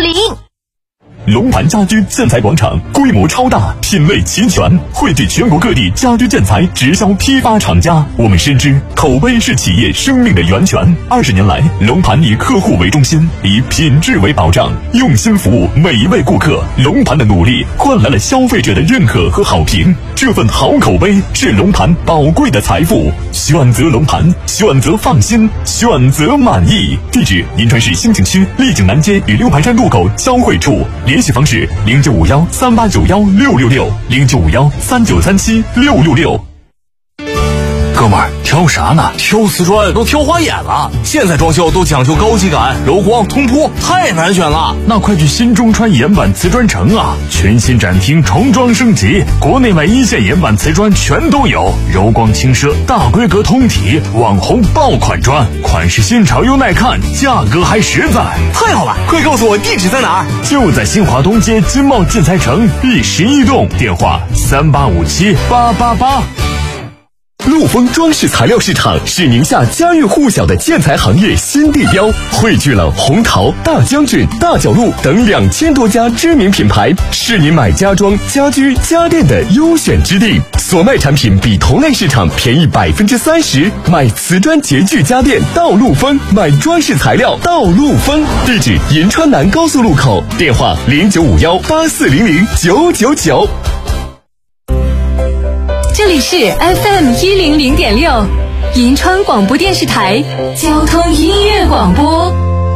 0。 龙盘家居建材广场规模超大，品类齐全，汇聚全国各地家居建材直销批发厂家。我们深知口碑是企业生命的源泉。20年来，龙盘以客户为中心，以品质为保障，用心服务每一位顾客。龙盘的努力换来了消费者的认可和好评，这份好口碑是龙盘宝贵的财富。选择龙盘，选择放心，选择满意。地址：银川市兴庆区丽景南街与六盘山路口交汇处。联系方式：095138916669，095139376666。 哥们儿，挑啥呢？挑瓷砖都挑花眼了。现在装修都讲究高级感、柔光、通铺，太难选了。 那快去新中川岩板瓷砖城啊！全新展厅，重装升级，国内外一线岩板瓷砖全都有，柔光轻奢，大规格通体，网红爆款砖，款式新潮又耐看，价格还实在。 太好了，快告诉我地址在哪儿？ 就在新华东街金茂建材城第11栋，电话38578888。 陆丰装饰材料市场是宁夏家喻户晓的建材行业新地标，汇聚了红陶、大将军、大角鹿等2000多家知名品牌，是您买家装、家居、家电的优选之地。所卖产品比同类市场便宜30%，买瓷砖洁具家电到陆丰，买装饰材料到陆丰。地址：银川南高速路口，电话095184009999。 这里是 FM100.6，银川广播电视台交通音乐广播。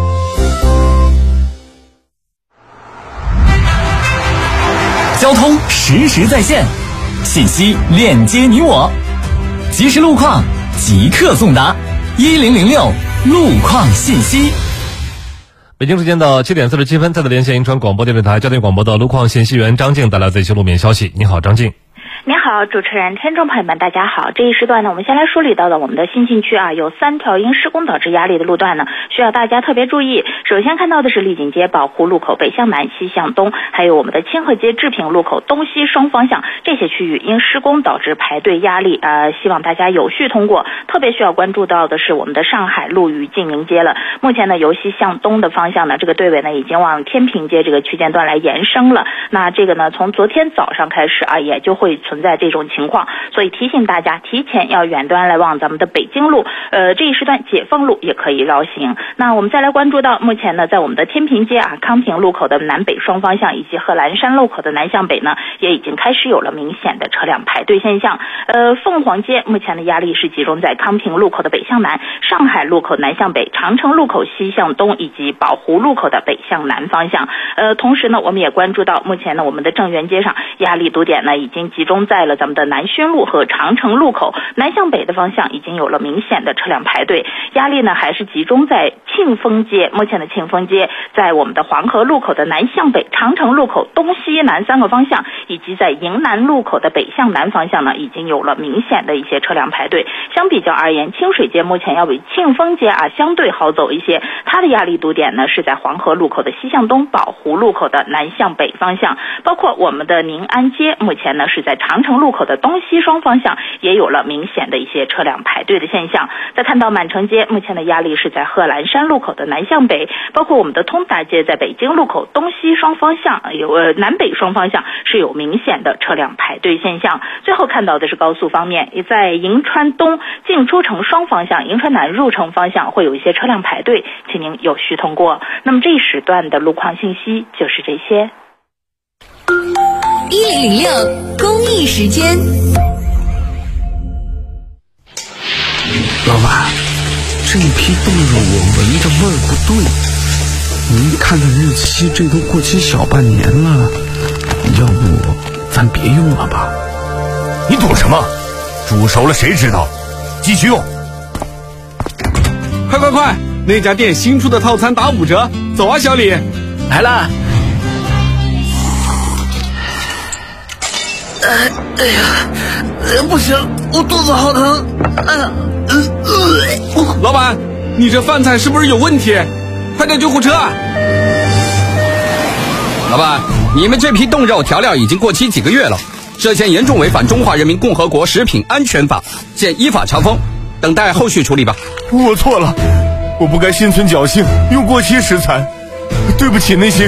交通实时在线，信息链接你我，即时路况即刻送达，1006路况信息。 北京时间的7点47分，再次连线银川广播电视台交通广播的路况信息员张静带来最新路面消息。你好，张静。 您好，主持人，听众朋友们，大家好。这一时段呢，我们先来梳理到了我们的新沁区有3条因施工导致压力的路段呢，需要大家特别注意。首先看到的是丽景街宝湖路口北向南、西向东，还有我们的清河街治平路口东西双方向这些区域因施工导致排队压力，希望大家有序通过。特别需要关注到的是我们的上海路与晋宁街了。目前呢，由西向东的方向呢，这个队尾呢已经往天平街这个区间段来延伸了。那这个呢，从昨天早上开始也就会存在这种情况，所以提醒大家提前要远端来往咱们的北京路，这一时段解放路也可以绕行。那我们再来关注到目前呢，在我们的天平街康平路口的南北双方向以及贺兰山路口的南向北呢，也已经开始有了明显的车辆排队现象。凤凰街目前的压力是集中在康平路口的北向南、上海路口南向北、长城路口西向东以及宝湖路口的北向南方向。同时呢，我们也关注到目前呢，我们的正源街上压力堵点呢已经集中在了咱们的南薰路和长城路口，南向北的方向已经有了明显的车辆排队，压力呢还是集中在庆丰街。目前的庆丰街在我们的黄河路口的南向北、长城路口东西南3个方向，以及在迎南路口的北向南方向呢，已经有了明显的一些车辆排队。相比较而言，清水街目前要比庆丰街相对好走一些，它的压力堵点呢是在黄河路口的西向东、宝湖路口的南向北方向，包括我们的宁安街目前呢是在长城路口的东西双方向也有了明显的一些车辆排队的现象。再看到满城街目前的压力是在贺兰山路口的南向北，包括我们的通达街在北京路口东西双方向南北双方向是有明显的车辆排队现象。最后看到的是高速方面，也在银川东进出城双方向、银川南入城方向会有一些车辆排队，请您有序通过。那么这一时段的路况信息就是这些。 1006公益时间。 老板，这一批冻肉我闻着味儿不对，您看看日期，这都过期小半年了，要不咱别用了吧？ 你躲什么？煮熟了谁知道？继续用。 快！那家店新出的套餐打5折，走啊，小李！ 来了。不行，我肚子好疼。 老板，你这饭菜是不是有问题？快叫救护车！ 老板，你们这批冻肉调料已经过期几个月了，涉嫌严重违反《中华人民共和国食品安全法》，现依法查封，等待后续处理吧。 我错了，我不该心存侥幸用过期食材，对不起那些